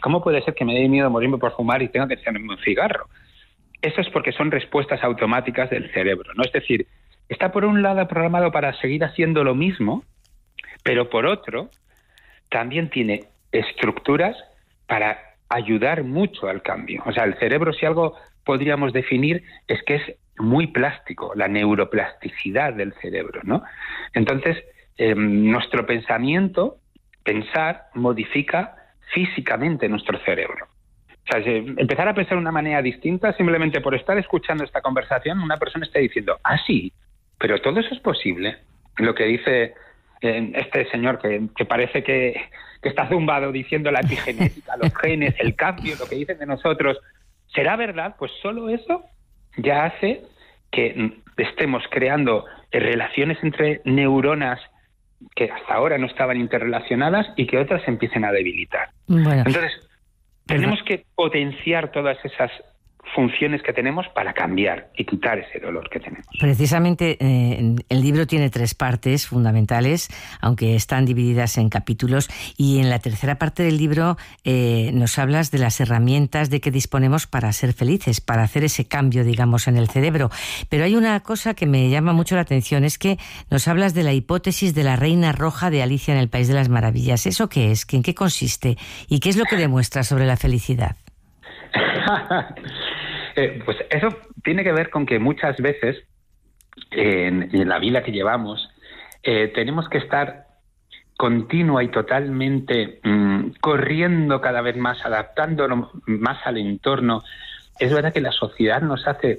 ¿cómo puede ser que me dé miedo morirme por fumar y tenga que echarme un cigarro? Eso es porque son respuestas automáticas del cerebro, ¿no? Es decir, está por un lado programado para seguir haciendo lo mismo, pero por otro también tiene estructuras para ayudar mucho al cambio. O sea, el cerebro, si algo podríamos definir, es que es muy plástico, la neuroplasticidad del cerebro, ¿no? Entonces, nuestro pensar, modifica físicamente nuestro cerebro. O sea, empezar a pensar de una manera distinta, simplemente por estar escuchando esta conversación, una persona está diciendo, sí, pero todo eso es posible. Lo que dice este señor que parece que está zumbado diciendo la epigenética, los genes, el cambio, lo que dicen de nosotros, ¿será verdad? Pues solo eso ya hace que estemos creando relaciones entre neuronas que hasta ahora no estaban interrelacionadas y que otras empiecen a debilitar. Bueno, entonces, tenemos que potenciar todas esas funciones que tenemos para cambiar y quitar ese dolor que tenemos. Precisamente el libro tiene 3 partes fundamentales, aunque están divididas en capítulos, y en la tercera parte del libro nos hablas de las herramientas de que disponemos para ser felices, para hacer ese cambio, digamos, en el cerebro. Pero hay una cosa que me llama mucho la atención, es que nos hablas de la hipótesis de la reina roja de Alicia en el País de las Maravillas. ¿Eso qué es? ¿En qué consiste? ¿Y qué es lo que demuestra sobre la felicidad? Pues eso tiene que ver con que muchas veces en la vida que llevamos tenemos que estar continua y totalmente corriendo cada vez más, adaptándonos más al entorno. Es verdad que la sociedad nos hace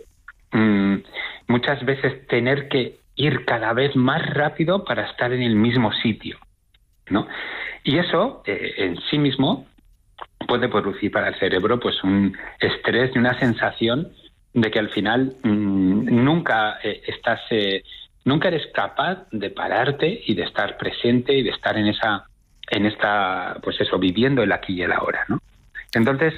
muchas veces tener que ir cada vez más rápido para estar en el mismo sitio, ¿no? Y eso en sí mismo puede producir para el cerebro pues un estrés y una sensación de que al final nunca eres capaz de pararte y de estar presente y de estar en esta pues eso, viviendo el aquí y el ahora, ¿no? Entonces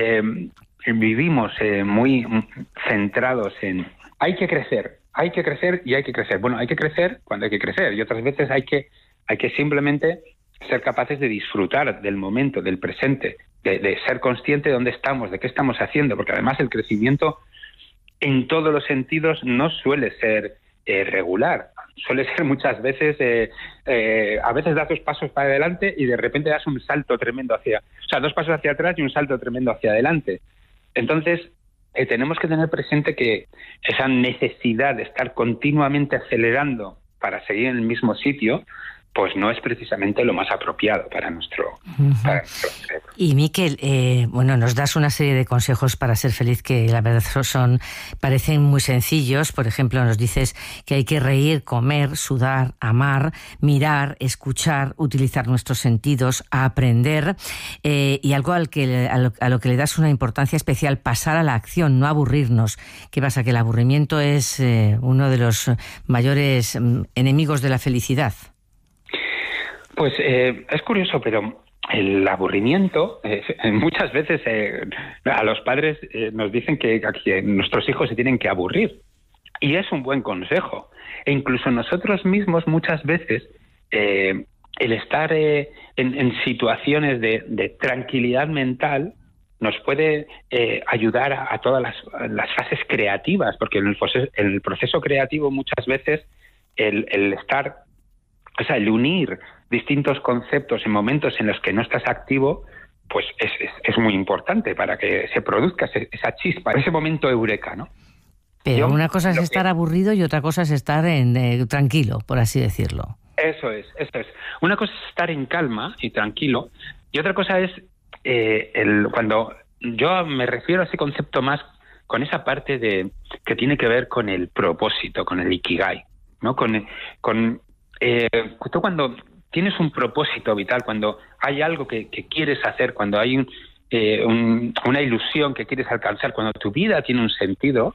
vivimos muy centrados en hay que crecer y hay que crecer. Bueno, hay que crecer cuando hay que crecer y otras veces hay que simplemente ser capaces de disfrutar del momento, del presente, de ser consciente de dónde estamos, de qué estamos haciendo, porque además el crecimiento en todos los sentidos no suele ser regular, suele ser muchas veces, a veces das 2 pasos para adelante y de repente das un salto tremendo 2 pasos hacia atrás y un salto tremendo hacia adelante. Entonces, tenemos que tener presente que esa necesidad de estar continuamente acelerando para seguir en el mismo sitio, pues no es precisamente lo más apropiado para nuestro cerebro. Y Miquel, nos das una serie de consejos para ser feliz que la verdad parecen muy sencillos. Por ejemplo, nos dices que hay que reír, comer, sudar, amar, mirar, escuchar, utilizar nuestros sentidos, aprender, y algo a lo que le das una importancia especial, pasar a la acción, no aburrirnos. ¿Qué pasa? Que el aburrimiento es uno de los mayores enemigos de la felicidad. Pues es curioso, pero el aburrimiento, muchas veces a los padres nos dicen que nuestros hijos se tienen que aburrir. Y es un buen consejo. E incluso nosotros mismos muchas veces el estar en situaciones de tranquilidad mental nos puede ayudar a todas las fases creativas, porque en el proceso creativo muchas veces el estar, o sea, el unir distintos conceptos en momentos en los que no estás activo, pues es muy importante para que se produzca esa chispa, ese momento eureka, ¿no? Pero una cosa es estar aburrido y otra cosa es estar tranquilo, por así decirlo. Eso es. Una cosa es estar en calma y tranquilo, y otra cosa es cuando yo me refiero a ese concepto más con esa parte que tiene que ver con el propósito, con el ikigai, ¿no? Tú cuando tienes un propósito vital, cuando hay algo que quieres hacer, cuando hay una ilusión que quieres alcanzar, cuando tu vida tiene un sentido,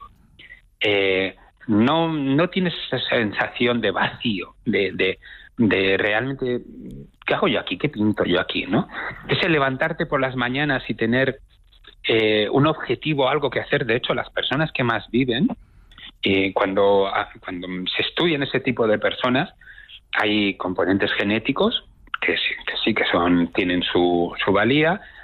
no tienes esa sensación de vacío, de realmente, ¿qué hago yo aquí? ¿Qué pinto yo aquí? ¿No? Ese levantarte por las mañanas y tener un objetivo, algo que hacer. De hecho, las personas que más viven, cuando se estudian ese tipo de personas, hay componentes genéticos que sí tienen su valía,